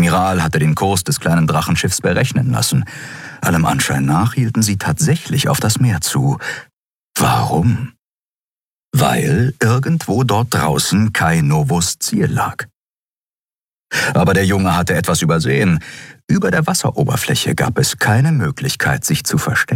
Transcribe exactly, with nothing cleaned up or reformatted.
Admiral hatte den Kurs des kleinen Drachenschiffs berechnen lassen. Allem Anschein nach hielten sie tatsächlich auf das Meer zu. Warum? Weil irgendwo dort draußen Kai Novos Ziel lag. Aber der Junge hatte etwas übersehen. Über der Wasseroberfläche gab es keine Möglichkeit, sich zu verstecken.